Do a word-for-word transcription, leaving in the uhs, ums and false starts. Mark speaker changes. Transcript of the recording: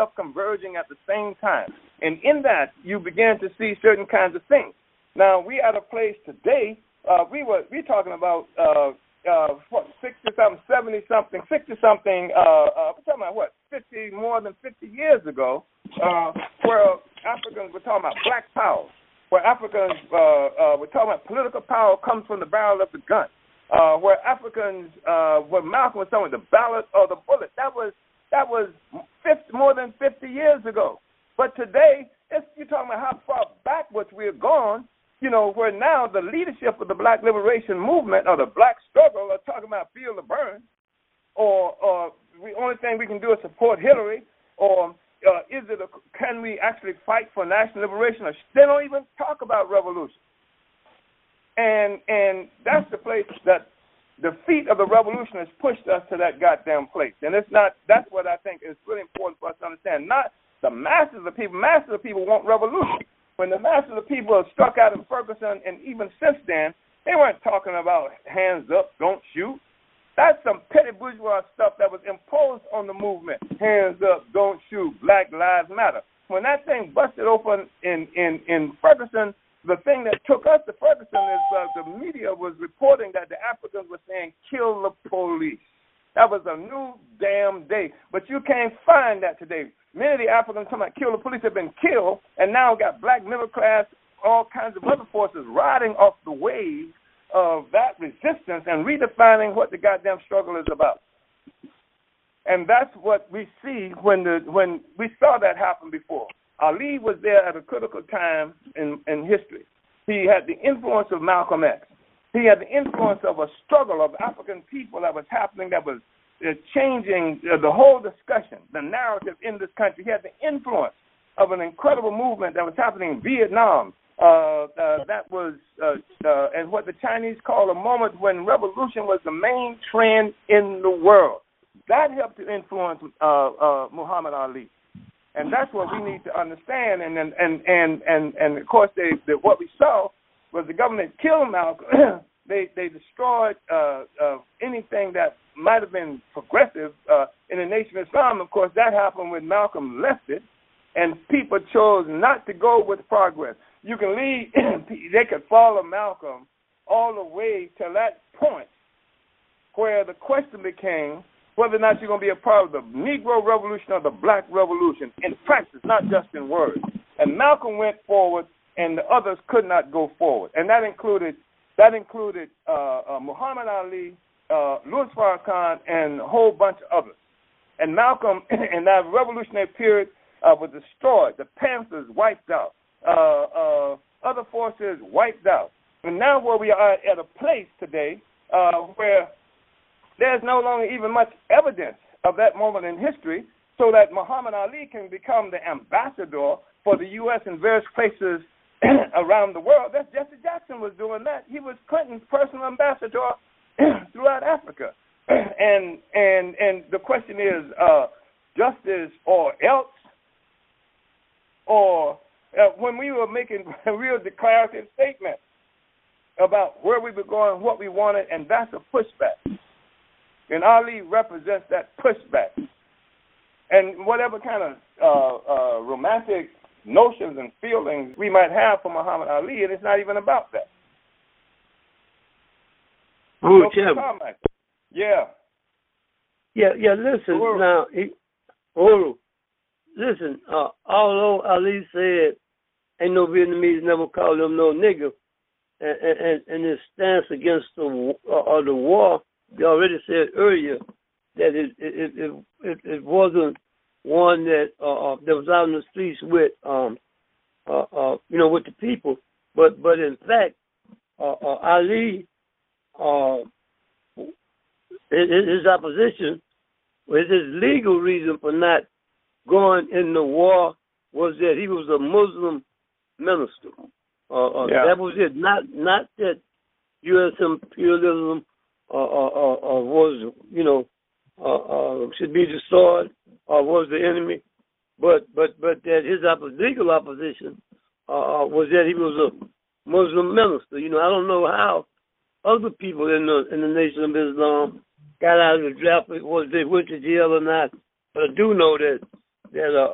Speaker 1: stuff converging at the same time. And in that, you begin to see certain kinds of things. Now, we at a place today, uh, we were we talking about uh, uh, what, sixty-something, seventy-something, sixty-something, uh, uh, we're talking about what, fifty, more than fifty years ago, uh, where Africans were talking about black power, where Africans uh, uh, were talking about political power comes from the barrel of the gun, uh, where Africans, uh, where Malcolm was talking about the ballot or the bullet. That was that was fifty, more than fifty years ago. But today, it's, you're talking about how far backwards we're gone, you know, where now the leadership of the black liberation movement or the black struggle are talking about feel the burn, or, or the only thing we can do is support Hillary, or uh, is it a, can we actually fight for national liberation? Or they don't even talk about revolution. And and that's the place that the feet of the revolution has pushed us to that goddamn place. And it's not, that's what I think is really important for us to understand. Not the masses of people. Masses of people want revolution. When the masses of people are struck out in Ferguson, and even since then, they weren't talking about hands up, don't shoot. That's some petty bourgeois stuff that was imposed on the movement. Hands up, don't shoot, Black Lives Matter. When that thing busted open in, in, in Ferguson, the thing that took us to Ferguson is uh, the media was reporting that the Africans were saying, kill the police. That was a new damn day. But you can't find that today. Many of the Africans talking about kill the police have been killed, and now got black middle class, all kinds of other forces riding off the wave of that resistance and redefining what the goddamn struggle is about. And that's what we see when the when we saw that happen before. Ali was there at a critical time in, in history. He had the influence of Malcolm X. He had the influence of a struggle of African people that was happening that was uh, changing uh, the whole discussion, the narrative in this country. He had the influence of an incredible movement that was happening in Vietnam. Uh, uh, that was, uh, uh, and what the Chinese call a moment when revolution was the main trend in the world. That helped to influence uh, uh, Muhammad Ali. And that's what we need to understand. And and and and, and, and of course, they, they, what we saw was the government killed Malcolm. they they destroyed uh, uh, anything that might have been progressive uh, in the Nation of Islam. Of course, that happened when Malcolm left it, and people chose not to go with progress. You can lead, they could follow Malcolm all the way to that point where the question became whether or not you're going to be a part of the Negro Revolution or the Black Revolution in practice, not just in words. And Malcolm went forward, and the others could not go forward, and that included that included uh, uh, Muhammad Ali, uh, Louis Farrakhan, and a whole bunch of others. And Malcolm, in that revolutionary period, uh, was destroyed. The Panthers wiped out. Uh, uh, other forces wiped out. And now where we are at a place today uh, where there's no longer even much evidence of that moment in history, so that Muhammad Ali can become the ambassador for the U S in various places around the world. That's Jesse Jackson was doing that. He was Clinton's personal ambassador throughout Africa. and and and the question is, uh, justice or else, or uh, when we were making real declarative statements about where we were going, what we wanted, and that's a pushback. And Ali represents that pushback. And whatever kind of uh, uh, romantic notions and feelings we might have for Muhammad Ali, and it's not even about that.
Speaker 2: Oh,
Speaker 1: so, yeah.
Speaker 2: Yeah, yeah, listen,
Speaker 1: Uru.
Speaker 2: now, he, Uru, listen, uh, although Ali said, ain't no Vietnamese never called him no nigger, and, and, and his stance against the, uh, the war, you already said earlier that it it it, it, it wasn't one that uh, that was out in the streets with um uh, uh you know with the people, but but in fact uh, uh, Ali uh his, his opposition, with his legal reason for not going in the war, was that he was a Muslim minister. Uh, uh,
Speaker 1: yeah.
Speaker 2: That was it. Not not that U S imperialism Uh, uh, uh, uh, was, you know, uh, uh, should be destroyed, or was the enemy, but but but that his oppo- legal opposition uh, was that he was a Muslim minister. You know, I don't know how other people in the in the Nation of Islam got out of the draft, whether they went to jail or not, but I do know that that uh,